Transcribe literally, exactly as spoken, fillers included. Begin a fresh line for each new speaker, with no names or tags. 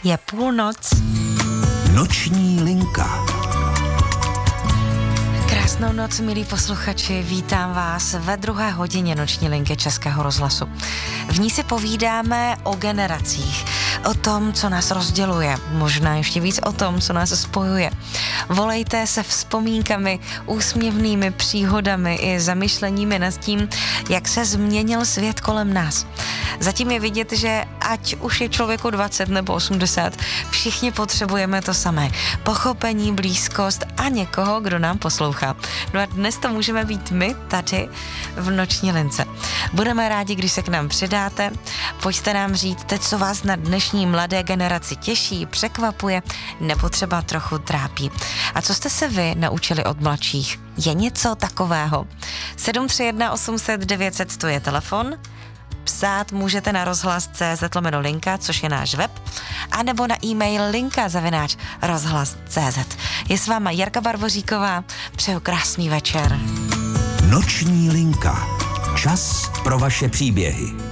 Je půlnoc.
Noční linka.
Krásnou noc, milí posluchači, vítám vás ve druhé hodině Noční linky Českého rozhlasu. V ní si povídáme o generacích, o tom, co nás rozděluje, možná ještě víc o tom, co nás spojuje. Volejte se vzpomínkami, úsměvnými příhodami i zamyšleními nad tím, jak se změnil svět kolem nás. Zatím je vidět, že ať už je člověku dvacet nebo osmdesát, všichni potřebujeme to samé. Pochopení, blízkost a někoho, kdo nám poslouchá. No a dnes to můžeme být my tady v Noční lince. Budeme rádi, když se k nám přidáte. Pojďte nám říct, co vás na dnešní mladé generaci těší, překvapuje nebo třeba trochu trápí. A co jste se vy naučili od mladších? Je něco takového? sedm tři jedna osm set devět set, to je telefon. Psát můžete na rozhlas tečka cé zet lomeno linka, což je náš web, anebo na e-mail linka zavináč rozhlas tečka cé zet. Je s váma Jarka Barboříková, přeju krásný večer.
Noční linka. Čas pro vaše příběhy.